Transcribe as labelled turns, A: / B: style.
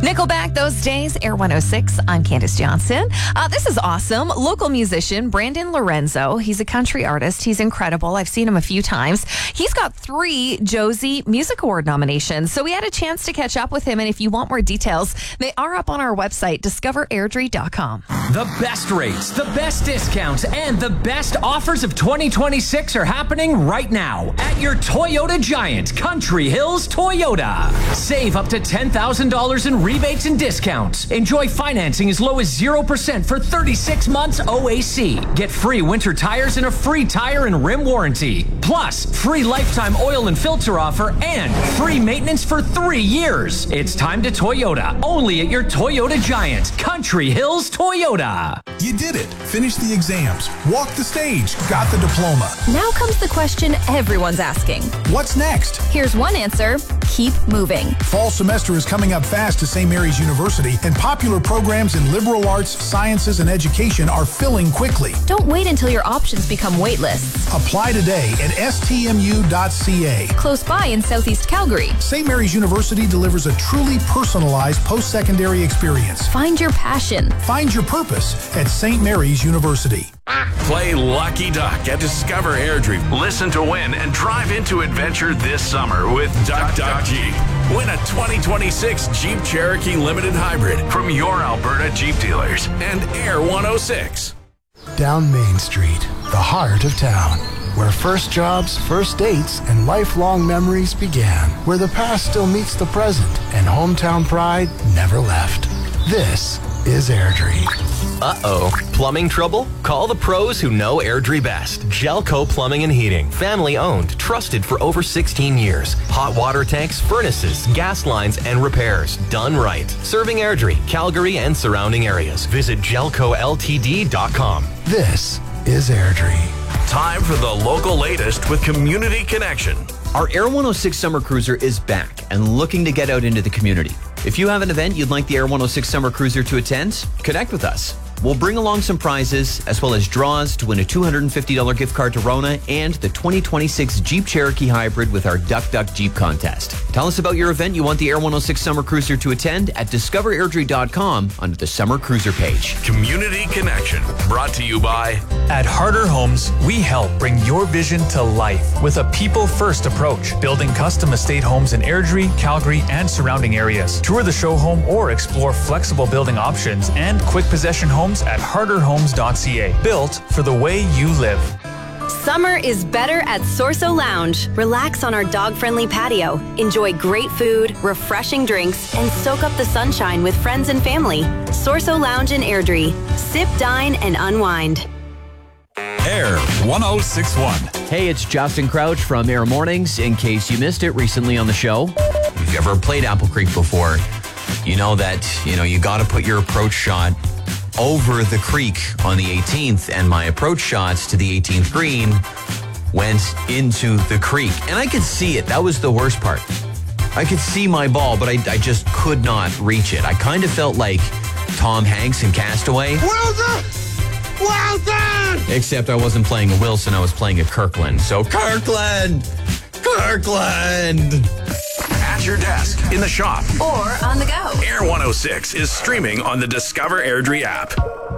A: Nickelback, Those Days, Air 106. I'm Candace Johnson. This is awesome. Local musician Brandon Lorenzo. He's a country artist. He's incredible. I've seen him a few times. He's got 3 Josie Music Award nominations. So we had a chance to catch up with him. And if you want more details, they are up on our website, discoverairdrie.com.
B: The best rates, the best discounts, and the best offers of 2026 are happening right now at your Toyota Giant, Country Hills Toyota. Save up to $10,000 in rebates and discounts. Enjoy financing as low as 0% for 36 months OAC. Get free winter tires and a free tire and rim warranty. Plus, free lifetime oil and filter offer and free maintenance for 3 years. It's time to Toyota, only at your Toyota Giant, Country Hills Toyota.
C: You did it. Finished the exams. Walked the stage. Got the diploma.
D: Now comes the question everyone's asking.
C: What's next?
D: Here's one answer. Keep moving.
C: Fall semester is coming up fast to St. Mary's University, and popular programs in liberal arts, sciences, and education are filling quickly.
D: Don't wait until your options become waitlists.
C: Apply today at stmu.ca.
D: Close by in Southeast Calgary.
C: St. Mary's University delivers a truly personalized post-secondary experience.
D: Find your passion.
C: Find your purpose at St. Mary's University.
E: Play Lucky Duck at Discover Airdrie. Listen to win and drive into adventure this summer with Duck Duck Jeep. Win a 2026 Jeep Cherokee Limited Hybrid from your Alberta Jeep dealers and Air 106.
F: Down Main Street, the heart of town, where first jobs, first dates, and lifelong memories began, where the past still meets the present and hometown pride never left. This is Airdrie.
G: Uh-oh. Plumbing trouble? Call the pros who know Airdrie best. Gelco Plumbing and Heating. Family owned, trusted for over 16 years. Hot water tanks, furnaces, gas lines, and repairs. Done right. Serving Airdrie, Calgary, and surrounding areas. Visit gelcoltd.com.
F: This is Airdrie.
E: Time for the local latest with Community Connection.
H: Our Air 106 Summer Cruiser is back and looking to get out into the community. If you have an event you'd like the Air 106 Summer Cruiser to attend, connect with us. We'll bring along some prizes, as well as draws to win a $250 gift card to Rona and the 2026 Jeep Cherokee Hybrid with our Duck Duck Jeep contest. Tell us about your event you want the Air 106 Summer Cruiser to attend at discoverairdrie.com under the Summer Cruiser page.
E: Community Connection, brought to you by...
I: At Harder Homes, we help bring your vision to life with a people-first approach, building custom estate homes in Airdrie, Calgary, and surrounding areas. Tour the show home or explore flexible building options and quick possession homes at harderhomes.ca. Built for the way you live.
J: Summer is better at Sorso Lounge. Relax on our dog-friendly patio. Enjoy great food, refreshing drinks, and soak up the sunshine with friends and family. Sorso Lounge in Airdrie. Sip, dine, and unwind.
K: Air 1061.
H: Hey, it's Justin Crouch from Air Mornings. In case you missed it recently on the show, if you ever played Apple Creek before, you know that, you got to put your approach shot over the creek on the 18th, and my approach shots to the 18th green went into the creek. And I could see it. That was the worst part. I could see my ball, but I just could not reach it. I kind of felt like Tom Hanks in Castaway.
L: Well done! Well done!
H: Except I wasn't playing a Wilson, I was playing a Kirkland. So Kirkland!
E: At your desk, in the shop,
J: or on the go.
E: Air 106 is streaming on the Discover Airdrie app.